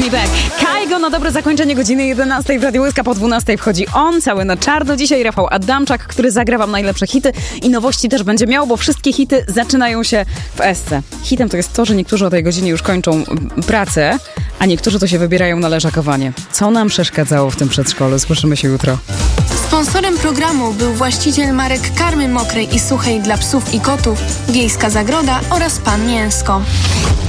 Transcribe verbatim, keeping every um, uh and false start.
Me Back. Kaigo na dobre zakończenie godziny jedenastej w Radiu Łyska, po dwunastej wchodzi on, cały na czarno. Dzisiaj Rafał Adamczak, który zagra wam najlepsze hity i nowości też będzie miał, bo wszystkie hity zaczynają się w Esce. Hitem to jest to, że niektórzy o tej godzinie już kończą pracę, a niektórzy to się wybierają na leżakowanie. Co nam przeszkadzało w tym przedszkolu? Słyszymy się jutro. Sponsorem programu był właściciel marek karmy mokrej i suchej dla psów i kotów, Wiejska Zagroda oraz Pan Mięsko.